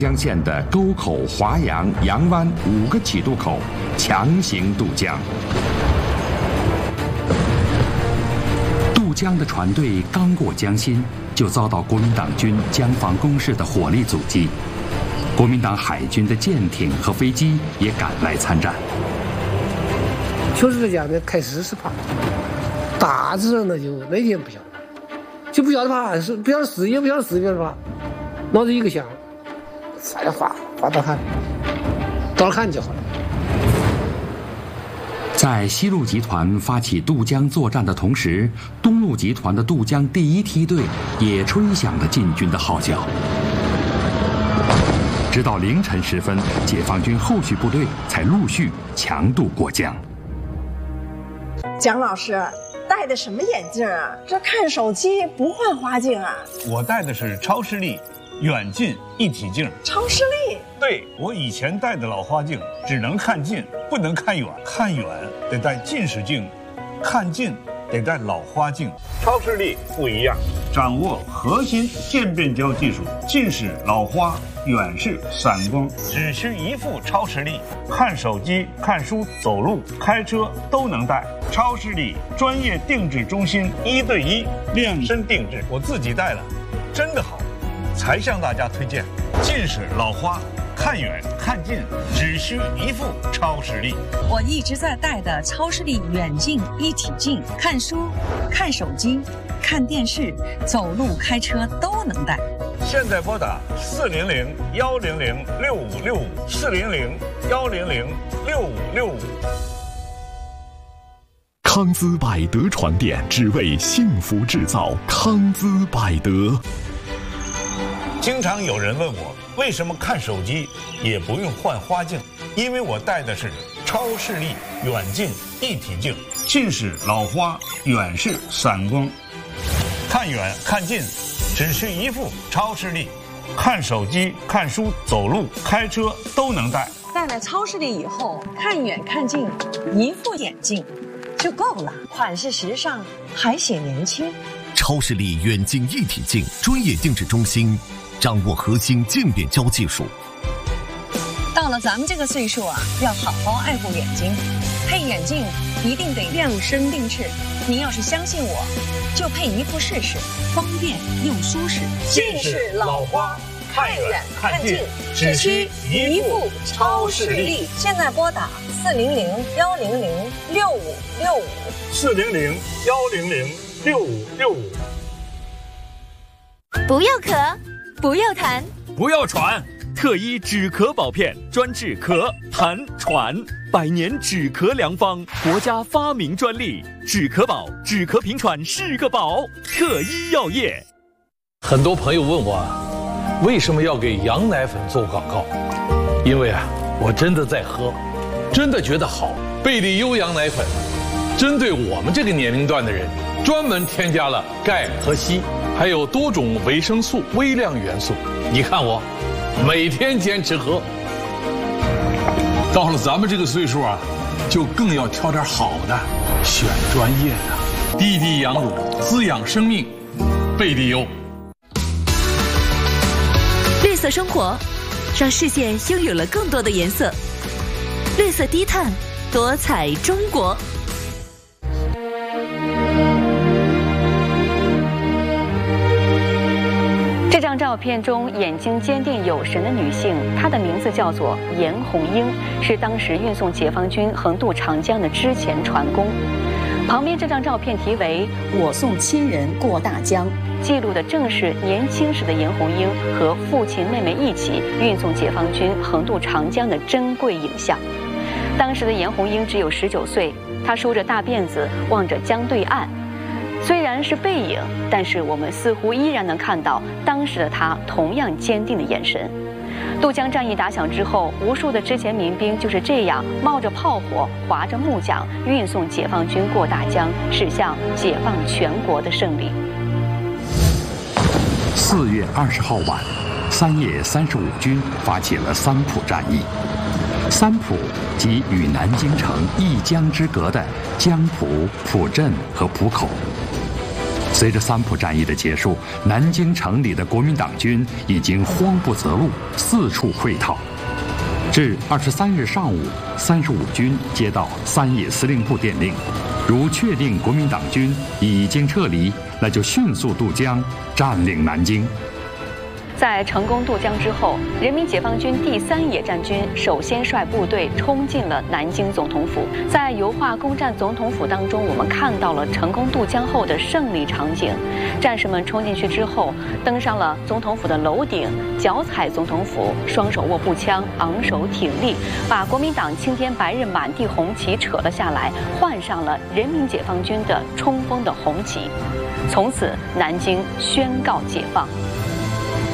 江县的沟口、华阳、杨湾5个起渡口强行渡江。渡江的船队刚过江心，就遭到国民党军江防工事的火力阻击。国民党海军的舰艇和飞机也赶来参战。 确实来讲呢，开始是怕，大致上呢就那天不晓得，就不晓得怕，是不晓得死也不晓得死也不晓得怕，脑子一个想。再划到看，到了看就好了。 在西路集团发起渡江作战的同时，东路集团的渡江第1梯队也吹响了进军的号角。直到凌晨时分，解放军后续部队才陆续强渡过江。 蒋老师戴的什么眼镜啊？这看手机不换花镜啊？ 我戴的是超视力远近一体镜。 超视力？ 对，我以前戴的老花镜只能看近，不能看远，看远得戴近视镜，看近得戴老花镜。超视力不一样，掌握核心渐变焦技术，近视、老花、远视、散光，只需一副超视力，看手机、看书、走路、开车都能戴。超视力专业定制中心，1对1量身定制，我自己戴了，真的好。才向大家推荐近视、老花、看远看近只需一副超视力。 我一直在戴的超视力远近一体镜，看书、看手机、看电视、走路、开车都能戴。 现在拨打400-100-6565，400-100-6565。 康姿百德床垫，只为幸福制造。康姿百德。 经常有人问我，为什么看手机也不用换花镜？因为我戴的是超视力远近一体镜，近视、老花、远视、散光，看远看近只需一副超视力，看手机、看书、走路、开车都能戴。 戴了超视力以后，看远看近一副眼镜就够了，款式时尚，还显年轻。 超视力远近一体镜专业定制中心，掌握核心渐变焦技术。 到了咱们这个岁数啊，要好好爱护眼睛，配眼镜一定得量身定制。您要是相信我，就配一副试试，方便又舒适。 近视、老花、看远看近只需一副超视力。 现在拨打 400-100-6565，400-100-6565。 不要咳，不要痰， 不要喘，特医止咳保片专治咳、痰、喘，100年止咳良方，国家发明专利，止咳宝，止咳平喘是个宝。特医药业。 很多朋友问我，为什么要给羊奶粉做广告？因为我真的在喝，真的觉得好。贝利优羊奶粉针对我们这个年龄段的人，专门添加了钙和硒，还有多种维生素、微量元素。你看我每天坚持喝。到了咱们这个岁数就更要挑点好的，选专业的。滴滴羊乳，滋养生命，贝利优。 绿色生活，让世界拥有了更多的颜色。绿色低碳，多彩中国。 这张照片中眼睛坚定有神的女性，她的名字叫做严红英，是当时运送解放军横渡长江的之前船工。旁边这张照片题为《我送亲人过大江》，记录的正是年轻时的严红英和父亲妹妹一起运送解放军横渡长江的珍贵影像。当时的严红英只有19岁，她梳着大辫子，望着江对岸。虽然是背影，但是我们似乎依然能看到当时的她同样坚定的眼神。渡江战役打响之后，无数的之前民兵就是这样冒着炮火，划着木桨，运送解放军过大江，驶向解放全国的胜利。 4月20号晚，3野35军发起了三浦战役。三浦即与南京城一江之隔的江浦、浦镇和浦口。 随着三浦战役的结束，南京城里的国民党军已经慌不择路，四处溃逃。至23日上午，35军接到三野司令部电令，如确定国民党军已经撤离，那就迅速渡江，占领南京。 在成功渡江之后，人民解放军第3野战军首先率部队冲进了南京总统府。在油画攻占总统府当中，我们看到了成功渡江后的胜利场景。战士们冲进去之后，登上了总统府的楼顶，脚踩总统府，双手握步枪，昂首挺立，把国民党青天白日满地红旗扯了下来，换上了人民解放军的冲锋的红旗。从此，南京宣告解放。